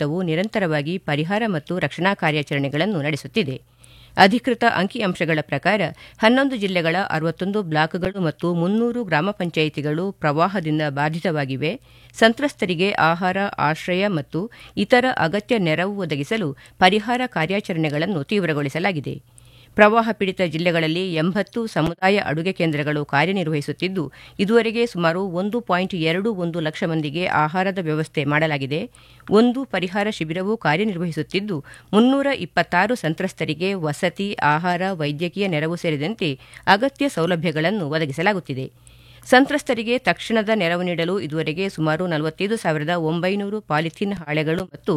ಆಡಳಿತವು ನಿರಂತರವಾಗಿ ಪರಿಹಾರ ಮತ್ತು ರಕ್ಷಣಾ ಕಾರ್ಯಾಚರಣೆಗಳನ್ನು ನಡೆಸುತ್ತಿದೆ. ಅಧಿಕೃತ ಅಂಕಿಅಂಶಗಳ ಪ್ರಕಾರ 11 ಜಿಲ್ಲೆಗಳ 61 ಬ್ಲಾಕ್ಗಳು ಮತ್ತು 300 ಗ್ರಾಮ ಪಂಚಾಯಿತಿಗಳು ಪ್ರವಾಹದಿಂದ ಬಾಧಿತವಾಗಿವೆ. ಸಂತ್ರಸ್ತರಿಗೆ ಆಹಾರ, ಆಶ್ರಯ ಮತ್ತು ಇತರ ಅಗತ್ಯ ನೆರವು ಒದಗಿಸಲು ಪರಿಹಾರ ಕಾರ್ಯಾಚರಣೆಗಳನ್ನು ತೀವ್ರಗೊಳಿಸಲಾಗಿದೆ. ಪ್ರವಾಹ ಪೀಡಿತ ಜಿಲ್ಲೆಗಳಲ್ಲಿ 80 ಸಮುದಾಯ ಅಡುಗೆ ಕೇಂದ್ರಗಳು ಕಾರ್ಯನಿರ್ವಹಿಸುತ್ತಿದ್ದು, ಇದುವರೆಗೆ ಸುಮಾರು 1.21 ಲಕ್ಷ ಮಂದಿಗೆ ಆಹಾರದ ವ್ಯವಸ್ಥೆ ಮಾಡಲಾಗಿದೆ. ಒಂದು ಪರಿಹಾರ ಶಿಬಿರವೂ ಕಾರ್ಯನಿರ್ವಹಿಸುತ್ತಿದ್ದು, 326 ಸಂತ್ರಸ್ತರಿಗೆ ವಸತಿ, ಆಹಾರ, ವೈದ್ಯಕೀಯ ನೆರವು ಸೇರಿದಂತೆ ಅಗತ್ಯ ಸೌಲಭ್ಯಗಳನ್ನು ಒದಗಿಸಲಾಗುತ್ತಿದೆ. ಸಂತ್ರಸ್ತರಿಗೆ ತಕ್ಷಣದ ನೆರವು ನೀಡಲು ಇದುವರೆಗೆ ಸುಮಾರು 45,900 ಪಾಲಿಥೀನ್ ಹಾಳೆಗಳು ಮತ್ತು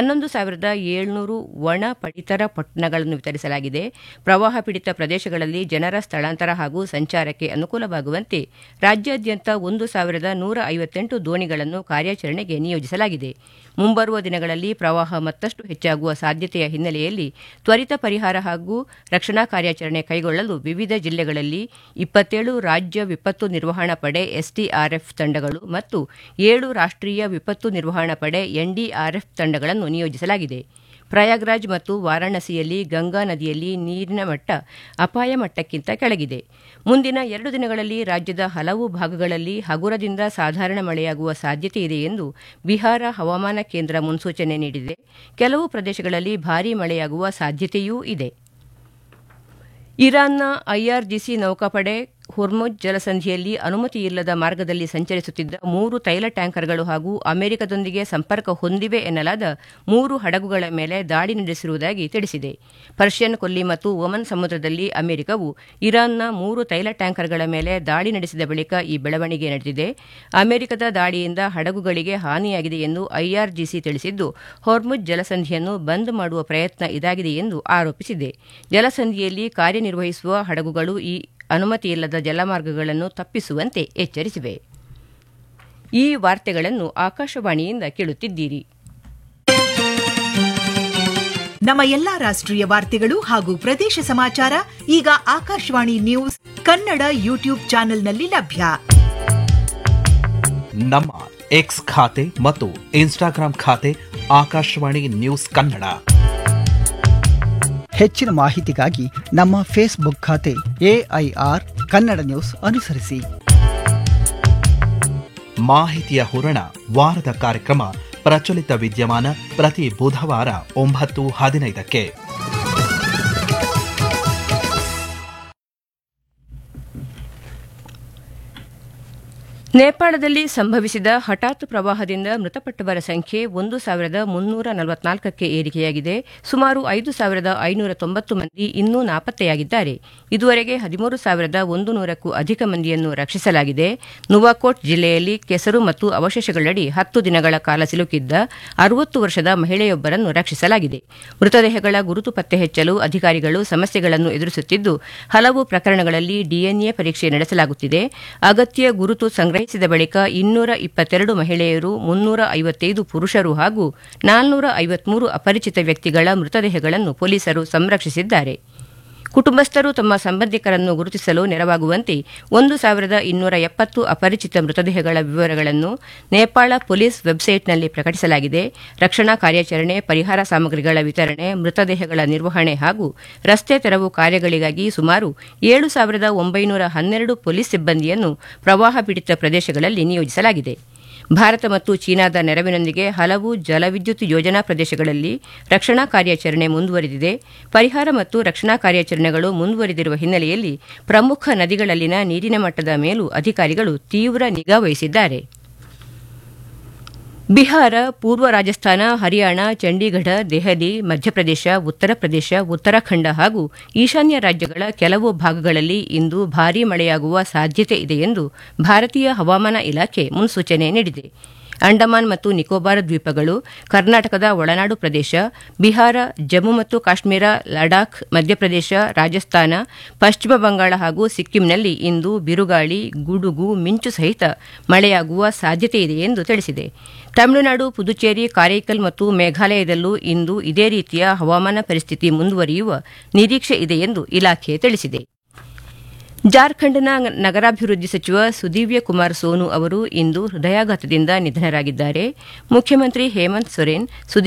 11,700 ಒಣ ಪಡಿತರ ಪೊಟ್ಟಣಗಳನ್ನು ವಿತರಿಸಲಾಗಿದೆ. ಪ್ರವಾಹ ಪೀಡಿತ ಪ್ರದೇಶಗಳಲ್ಲಿ ಜನರ ಸ್ಥಳಾಂತರ ಹಾಗೂ ಸಂಚಾರಕ್ಕೆ ಅನುಕೂಲವಾಗುವಂತೆ ರಾಜ್ಯಾದ್ಯಂತ 1,158 ದೋಣಿಗಳನ್ನು ಕಾರ್ಯಾಚರಣೆಗೆ ನಿಯೋಜಿಸಲಾಗಿದೆ. ಮುಂಬರುವ ದಿನಗಳಲ್ಲಿ ಪ್ರವಾಹ ಮತ್ತಷ್ಟು ಹೆಚ್ಚಾಗುವ ಸಾಧ್ಯತೆಯ ಹಿನ್ನೆಲೆಯಲ್ಲಿ ತ್ವರಿತ ಪರಿಹಾರ ಹಾಗೂ ರಕ್ಷಣಾ ಕಾರ್ಯಾಚರಣೆ ಕೈಗೊಳ್ಳಲು ವಿವಿಧ ಜಿಲ್ಲೆಗಳಲ್ಲಿ 27 ರಾಜ್ಯ ವಿಪತ್ತು ನಿರ್ವಹಣಾ ಪಡೆ ಎಸ್ಡಿಆರ್ಎಫ್ ತಂಡಗಳು ಮತ್ತು 7 ರಾಷ್ಟ್ರೀಯ ವಿಪತ್ತು ನಿರ್ವಹಣಾ ಪಡೆ ಎನ್ಡಿಆರ್ಎಫ್ ತಂಡಗಳನ್ನು ನಿಯೋಜಿಸಲಾಗಿದೆ. ಪ್ರಯಾಗ್ರಾಜ್ ಮತ್ತು ವಾರಾಣಸಿಯಲ್ಲಿ ಗಂಗಾ ನದಿಯಲ್ಲಿ ನೀರಿನ ಮಟ್ಟ ಅಪಾಯ ಮಟ್ಟಕ್ಕಿಂತ ಕೆಳಗಿದೆ. ಮುಂದಿನ 2 ದಿನಗಳಲ್ಲಿ ರಾಜ್ಯದ ಹಲವು ಭಾಗಗಳಲ್ಲಿ ಹಗುರದಿಂದ ಸಾಧಾರಣ ಮಳೆಯಾಗುವ ಸಾಧ್ಯತೆ ಇದೆ ಎಂದು ಬಿಹಾರ ಹವಾಮಾನ ಕೇಂದ್ರ ಮುನ್ಸೂಚನೆ ನೀಡಿದೆ. ಕೆಲವು ಪ್ರದೇಶಗಳಲ್ಲಿ ಭಾರೀ ಮಳೆಯಾಗುವ ಸಾಧ್ಯತೆಯೂ ಇದೆ. ಇರಾನ್ನ ಐಆರ್ಜಿಸಿ ನೌಕಾಪಡೆ ಹೊರ್ಮುಜ್ ಜಲಸಂಧಿಯಲ್ಲಿ ಅನುಮತಿಯಿಲ್ಲದ ಮಾರ್ಗದಲ್ಲಿ ಸಂಚರಿಸುತ್ತಿದ್ದ 3 ತೈಲ ಟ್ಯಾಂಕರ್ಗಳು ಹಾಗೂ ಅಮೆರಿಕದೊಂದಿಗೆ ಸಂಪರ್ಕ ಹೊಂದಿವೆ ಎನ್ನಲಾದ 3 ಹಡಗುಗಳ ಮೇಲೆ ದಾಳಿ ನಡೆಸಿರುವುದಾಗಿ ತಿಳಿಸಿದೆ. ಪರ್ಷಿಯನ್ ಕೊಲ್ಲಿ ಮತ್ತು ಒಮನ್ ಸಮುದ್ರದಲ್ಲಿ ಅಮೆರಿಕವು ಇರಾನ್ನ 3 ತೈಲ ಟ್ಯಾಂಕರ್ಗಳ ಮೇಲೆ ದಾಳಿ ನಡೆಸಿದ ಬಳಿಕ ಈ ಬೆಳವಣಿಗೆ ನಡೆದಿದೆ. ಅಮೆರಿಕದ ದಾಳಿಯಿಂದ ಹಡಗುಗಳಿಗೆ ಹಾನಿಯಾಗಿದೆ ಎಂದು ಐಆರ್ಜಿಸಿ ತಿಳಿಸಿದ್ದು, ಹೊರ್ಮುಜ್ ಜಲಸಂಧಿಯನ್ನು ಬಂದ್ ಮಾಡುವ ಪ್ರಯತ್ನ ಇದಾಗಿದೆ ಎಂದು ಆರೋಪಿಸಿದೆ. ಜಲಸಂಧಿಯಲ್ಲಿ ಕಾರ್ಯನಿರ್ವಹಿಸುವ ಹಡಗುಗಳು ಈ ಅನುಮತಿಯಿಲ್ಲದ ಜಲಮಾರ್ಗಗಳನ್ನು ತಪ್ಪಿಸುವಂತೆ ಎಚ್ಚರಿಸಿವೆ. ಈ ವಾರ್ತೆಗಳನ್ನು ಆಕಾಶವಾಣಿಯಿಂದ ಕೇಳುತ್ತಿದ್ದೀರಿ. ನಮ್ಮ ಎಲ್ಲಾ ರಾಷ್ಟ್ರೀಯ ವಾರ್ತೆಗಳು ಹಾಗೂ ಪ್ರದೇಶ ಸಮಾಚಾರ ಈಗ ಆಕಾಶವಾಣಿ ನ್ಯೂಸ್ ಕನ್ನಡ ಯೂಟ್ಯೂಬ್ ಚಾನೆಲ್ನಲ್ಲಿ ಲಭ್ಯ. ನಮ್ಮ ಎಕ್ಸ್ ಖಾತೆ ಮತ್ತು ಇನ್ಸ್ಟಾಗ್ರಾಂ ಖಾತೆ ಆಕಾಶವಾಣಿ ನ್ಯೂಸ್ ಕನ್ನಡ. ಹೆಚ್ಚಿನ ಮಾಹಿತಿಗಾಗಿ ನಮ್ಮ ಫೇಸ್ಬುಕ್ ಖಾತೆ ಎಐಆರ್ ಕನ್ನಡ ನ್ಯೂಸ್ ಅನುಸರಿಸಿ. ಮಾಹಿತಿಯ ಹೂರಣ ವಾರದ ಕಾರ್ಯಕ್ರಮ ಪ್ರಚಲಿತ ವಿದ್ಯಮಾನ ಪ್ರತಿ ಬುಧವಾರ 9:15ಕ್ಕೆ. ನೇಪಾಳದಲ್ಲಿ ಸಂಭವಿಸಿದ ಹಠಾತ್ ಪ್ರವಾಹದಿಂದ ಮೃತಪಟ್ಟವರ ಸಂಖ್ಯೆ 1,344ಕ್ಕೆ ಏರಿಕೆಯಾಗಿದೆ. ಸುಮಾರು 5,590 ಮಂದಿ ಇನ್ನೂ ನಾಪತ್ತೆಯಾಗಿದ್ದಾರೆ. ಇದುವರೆಗೆ 13,100ಕ್ಕೂ ಅಧಿಕ ಮಂದಿಯನ್ನು ರಕ್ಷಿಸಲಾಗಿದೆ. ನುವಾಕೋಟ್ ಜಿಲ್ಲೆಯಲ್ಲಿ ಕೆಸರು ಮತ್ತು ಅವಶೇಷಗಳಡಿ 10 ದಿನಗಳ ಕಾಲ ಸಿಲುಕಿದ್ದ 60 ವರ್ಷದ ಮಹಿಳೆಯೊಬ್ಬರನ್ನು ರಕ್ಷಿಸಲಾಗಿದೆ. ಮೃತದೇಹಗಳ ಗುರುತು ಪತ್ತೆ ಹಚ್ಚಲು ಅಧಿಕಾರಿಗಳು ಸಮಸ್ಯೆಗಳನ್ನು ಎದುರಿಸುತ್ತಿದ್ದು, ಹಲವು ಪ್ರಕರಣಗಳಲ್ಲಿ ಡಿಎನ್ಎ ಪರೀಕ್ಷೆ ನಡೆಸಲಾಗುತ್ತಿದೆ. ಅಗತ್ಯ ಗುರುತು ಸಂಗ್ರಹಿಸಿದ ಬಳಿಕ 222 ಮಹಿಳೆಯರು, 355 ಪುರುಷರು ಹಾಗೂ 453 ಅಪರಿಚಿತ ವ್ಯಕ್ತಿಗಳ ಮೃತದೇಹಗಳನ್ನು ಪೊಲೀಸರು ಸಂರಕ್ಷಿಸಿದ್ದಾರೆ. ಕುಟುಂಬಸ್ಥರು ತಮ್ಮ ಸಂಬಂಧಿಕರನ್ನು ಗುರುತಿಸಲು ನೆರವಾಗುವಂತೆ 1,270 ಅಪರಿಚಿತ ಮೃತದೇಹಗಳ ವಿವರಗಳನ್ನು ನೇಪಾಳ ಪೊಲೀಸ್ ವೆಬ್ಸೈಟ್ನಲ್ಲಿ ಪ್ರಕಟಿಸಲಾಗಿದೆ. ರಕ್ಷಣಾ ಕಾರ್ಯಾಚರಣೆ, ಪರಿಹಾರ ಸಾಮಗ್ರಿಗಳ ವಿತರಣೆ, ಮೃತದೇಹಗಳ ನಿರ್ವಹಣೆ ಹಾಗೂ ರಸ್ತೆ ತೆರವು ಕಾರ್ಯಗಳಿಗಾಗಿ ಸುಮಾರು 7,912 ಪೊಲೀಸ್ ಸಿಬ್ಬಂದಿಯನ್ನು ಪ್ರವಾಹ ಪೀಡಿತ ಪ್ರದೇಶಗಳಲ್ಲಿ ನಿಯೋಜಿಸಲಾಗಿದೆ. ಭಾರತ ಮತ್ತು ಚೀನಾದ ನೆರವಿನೊಂದಿಗೆ ಹಲವು ಜಲವಿದ್ಯುತ್ ಯೋಜನಾ ಪ್ರದೇಶಗಳಲ್ಲಿ ರಕ್ಷಣಾ ಕಾರ್ಯಾಚರಣೆ ಮುಂದುವರೆದಿದೆ. ಪರಿಹಾರ ಮತ್ತು ರಕ್ಷಣಾ ಕಾರ್ಯಾಚರಣೆಗಳು ಮುಂದುವರೆದಿರುವ ಹಿನ್ನೆಲೆಯಲ್ಲಿ ಪ್ರಮುಖ ನದಿಗಳಲ್ಲಿನ ನೀರಿನ ಮಟ್ಟದ ಮೇಲೂ ಅಧಿಕಾರಿಗಳು ತೀವ್ರ ನಿಗಾ ವಹಿಸಿದ್ದಾರೆ. ಬಿಹಾರ, ಪೂರ್ವ ರಾಜಸ್ಥಾನ, ಹರಿಯಾಣ, ಚಂಡೀಗಢ, ದೆಹಲಿ, ಮಧ್ಯಪ್ರದೇಶ, ಉತ್ತರ ಪ್ರದೇಶ, ಉತ್ತರಾಖಂಡ ಹಾಗೂ ಈಶಾನ್ಯ ರಾಜ್ಯಗಳ ಕೆಲವು ಭಾಗಗಳಲ್ಲಿ ಇಂದು ಭಾರೀ ಮಳೆಯಾಗುವ ಸಾಧ್ಯತೆ ಇದೆ ಎಂದು ಭಾರತೀಯ ಹವಾಮಾನ ಇಲಾಖೆ ಮುನ್ಸೂಚನೆ ನೀಡಿದೆ. ಅಂಡಮಾನ್ ಮತ್ತು ನಿಕೋಬಾರ್ ದ್ವೀಪಗಳು, ಕರ್ನಾಟಕದ ಒಳನಾಡು ಪ್ರದೇಶ, ಬಿಹಾರ, ಜಮ್ಮು ಮತ್ತು ಕಾಶ್ಮೀರ, ಲಡಾಖ್, ಮಧ್ಯಪ್ರದೇಶ, ರಾಜಸ್ಥಾನ, ಪಶ್ಚಿಮ ಬಂಗಾಳ ಹಾಗೂ ಸಿಕ್ಕಿಂನಲ್ಲಿ ಇಂದು ಬಿರುಗಾಳಿ, ಗುಡುಗು, ಮಿಂಚು ಸಹಿತ ಮಳೆಯಾಗುವ ಸಾಧ್ಯತೆ ಇದೆ ಎಂದು ತಿಳಿಸಿದೆ. ತಮಿಳುನಾಡು, ಪುದುಚೇರಿ, ಕಾರೈಕಲ್ ಮತ್ತು ಮೇಘಾಲಯದಲ್ಲೂ ಇಂದು ಇದೇ ರೀತಿಯ ಹವಾಮಾನ ಪರಿಸ್ಥಿತಿ ಮುಂದುವರಿಯುವ ನಿರೀಕ್ಷೆ ಇದೆ ಎಂದು ಇಲಾಖೆ ತಿಳಿಸಿದೆ. ಜಾರ್ಖಂಡ್ನ ನಗರಾಭಿವೃದ್ಧಿ ಸಚಿವ ಸುದೀವ್ಯ ಕುಮಾರ್ ಸೋನು ಅವರು ಇಂದು ಹೃದಯಾಘಾತದಿಂದ ನಿಧನರಾಗಿದ್ದಾರೆ. ಮುಖ್ಯಮಂತ್ರಿ ಹೇಮಂತ್ ಸೊರೇನ್